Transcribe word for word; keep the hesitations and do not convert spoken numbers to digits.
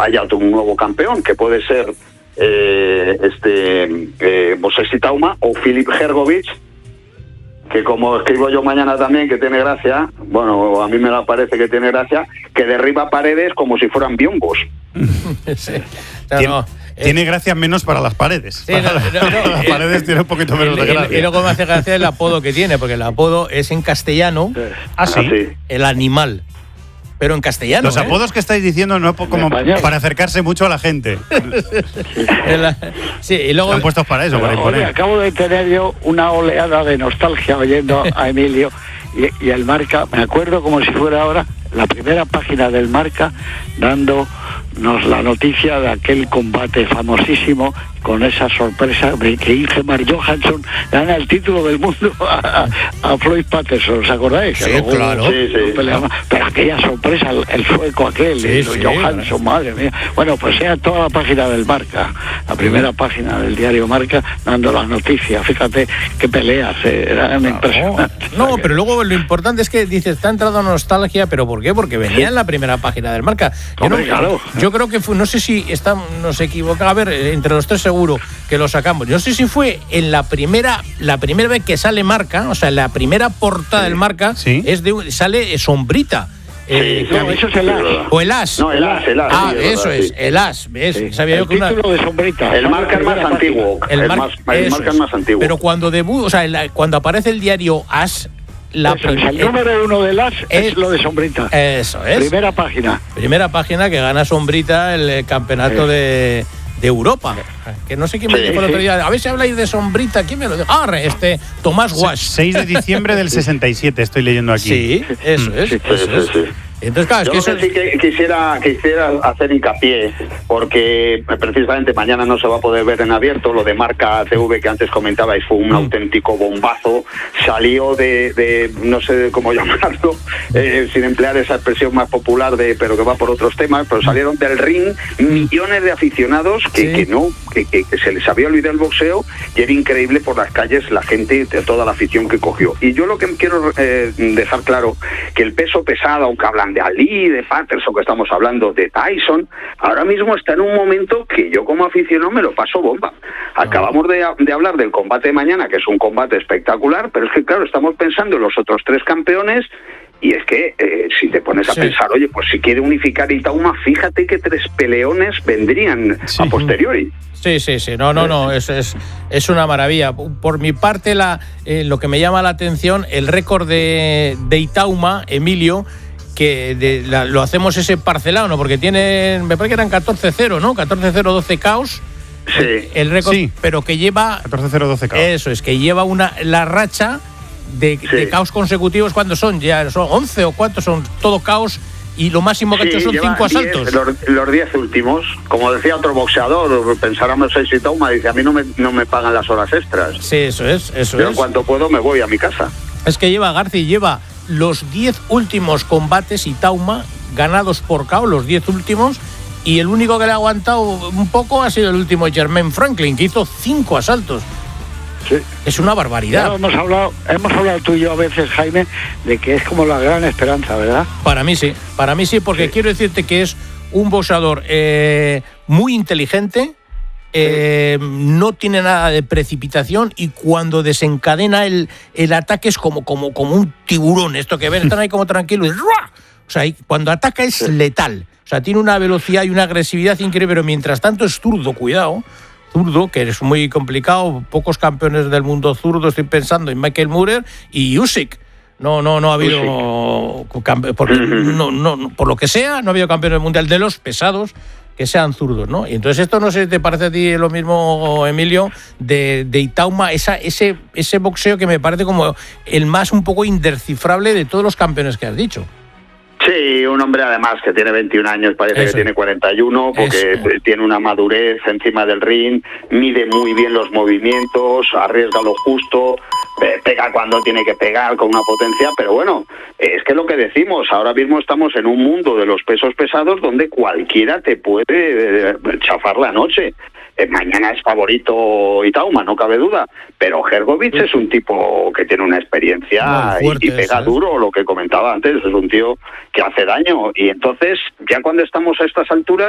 haya otro, un nuevo campeón, que puede ser eh, este eh, Moses Itauma o Filip Hrgović, que como escribo yo mañana también, que tiene gracia, bueno, a mí me parece que tiene gracia, que derriba paredes como si fueran biombos. Sí. No, Tien, no, tiene eh, gracia menos para las paredes. Sí, para no, no, no, las eh, paredes tiene un poquito menos de gracia. Y luego me hace gracia el apodo que tiene, porque el apodo es en castellano. ¿Ah, sí? Así. El animal. Pero en castellano. Los ¿eh? apodos que estáis diciendo no po- como para acercarse mucho a la gente. El, sí, y luego. Están puestos para eso, para Oye, imponer. acabo de tener yo una oleada de nostalgia oyendo a Emilio y, y el Marca, me acuerdo como si fuera ahora la primera página del Marca dándonos la noticia de aquel combate famosísimo con esa sorpresa de que Ingemar Johansson gana el título del mundo a, a Floyd Patterson, ¿os acordáis? Sí, Que luego claro. Sí, sí. peleaba, pero aquella sorpresa, el, el sueco aquel, Sí, el sí, Johansson, claro. madre mía. Bueno, pues era toda la página del Marca, la primera página del diario Marca, dando las noticias. Fíjate qué peleas, eh, eran impresionantes. No, pero luego lo importante es que dices, está entrando nostalgia, ¿pero por qué? Porque venía en la primera página del Marca. Yo, Hombre, no, claro. yo creo que fue, no sé si está, nos equivocamos, a ver, entre los tres seguro que lo sacamos. Yo no sé si fue en la primera, la primera vez que sale Marca, o sea, la primera portada del Marca, Sí. es de sale sombrita. Eh, Sí, No, eso es el as. o el as. No, el as, el as. Ah, sí, es eso verdad, es, sí. el as. ¿Ves? Sí. Sabía yo El que una- título de sombrita. El Marca es más Primera antiguo. página. El, mar- más, el eso Marca es más antiguo. Pero cuando debu, o sea, la- cuando aparece el diario As, la Eso es, prim- el número uno del as es, es- lo de sombrita. Eso es. Primera página. Primera página que gana Sombrita el eh, campeonato de, de Europa. Que no sé quién me Sí, dijo el otro sí. día. A ver si habláis de Sombrita. ¿Quién me lo dijo? Ah, re, este, Tomás Guas. seis de diciembre del sesenta y siete, estoy leyendo aquí. Sí, eso es. Sí, eso sí, es. sí. Entonces, claro, es Yo que lo eso que sí que quisiera, quisiera hacer hincapié, porque precisamente mañana no se va a poder ver en abierto, lo de Marca T V que antes comentabais fue un Mm. auténtico bombazo, salió de, de no sé cómo llamarlo, eh, sin emplear esa expresión más popular, de pero que va por otros temas, pero salieron del ring millones de aficionados que, Sí. que no, que, que, que se les había olvidado el boxeo y era increíble por las calles la gente, de toda la afición que cogió. Y yo lo que quiero eh, dejar claro, que el peso pesado, aunque hablan de Ali, de Patterson, que estamos hablando de Tyson, ahora mismo está en un momento que yo como aficionado me lo paso bomba. Acabamos de, de hablar del combate de mañana, que es un combate espectacular, pero es que claro, estamos pensando en los otros tres campeones. Y es que, eh, si te pones a Sí. pensar, oye, pues si quiere unificar Itauma, fíjate que tres peleones vendrían Sí. a posteriori. Sí, sí, sí. No, no, no. Es, es, es una maravilla. Por mi parte, la, eh, lo que me llama la atención, el récord de, de Itauma, Emilio, que de, la, lo hacemos ese parcelado, ¿no? Porque tienen, me parece que eran catorce cero, ¿no? catorce cero, doce caos. Sí. El récord, Sí. pero que lleva. catorce cero doce K. Eso es, que lleva una la racha de, Sí. de caos consecutivos. ¿Cuántos son? Ya son once o cuántos son, todo caos. Y lo máximo que ha Sí, hecho son lleva cinco diez, asaltos. Los, los diez últimos, como decía otro boxeador, pensáramos en Itauma, dice, a mí no me, no me pagan las horas extras. Sí, eso es, eso Pero en es. cuanto puedo me voy a mi casa. Es que lleva García, lleva los diez últimos combates Itauma ganados por K O, los diez últimos, y el único que le ha aguantado un poco ha sido el último, Jermaine Franklin, que hizo cinco asaltos. Sí. Es una Ya barbaridad. hemos hablado, hemos hablado tú y yo a veces, Jaime, de que es como la gran esperanza, ¿verdad? Para mí sí, para mí sí, porque quiero decirte que es un boxeador eh, muy inteligente, eh, no tiene nada de precipitación y cuando desencadena el, el ataque es como, como, como un tiburón, esto que ven, están ahí como tranquilos y ¡ruah! O sea, y cuando ataca es letal, o sea, tiene una velocidad y una agresividad increíble, pero mientras tanto es zurdo, cuidado. Zurdo, que es muy complicado, pocos campeones del mundo zurdo, estoy pensando en Michael Moorer y Usyk. No, no, no ha habido campe- porque no, no, no, por lo que sea, no ha habido campeones mundial de los pesados que sean zurdos, ¿no? Y entonces esto no sé si te parece a ti lo mismo, Emilio, de, de Itauma, esa, ese, ese boxeo que me parece como el más un poco indescifrable de todos los campeones que has dicho. Sí, un hombre además que tiene veintiún años, parece Eso. que tiene cuarenta y uno, porque Eso. tiene una madurez encima del ring, mide muy bien los movimientos, arriesga lo justo, pe- pega cuando tiene que pegar con una potencia, pero bueno, es que lo que decimos, ahora mismo estamos en un mundo de los pesos pesados donde cualquiera te puede eh, chafar la noche. Eh, mañana es favorito Itauma, no cabe duda, pero Hrgović es un tipo que tiene una experiencia Muy fuerte y, y pega ese, ¿eh? duro, lo que comentaba antes, es un tío que hace daño, y entonces ya cuando estamos a estas alturas